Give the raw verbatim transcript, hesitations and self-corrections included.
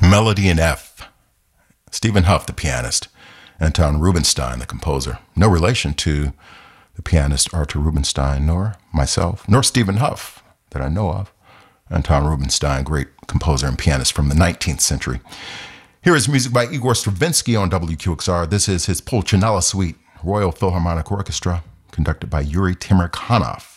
Melody in F. Stephen Hough, the pianist. Anton Rubinstein, the composer. No relation to the pianist Arthur Rubinstein, nor myself, nor Stephen Hough that I know of. Anton Rubinstein, great composer and pianist from the nineteenth century. Here is music by Igor Stravinsky on W Q X R. This is his Pulcinella Suite, Royal Philharmonic Orchestra, conducted by Yuri Temirkanov.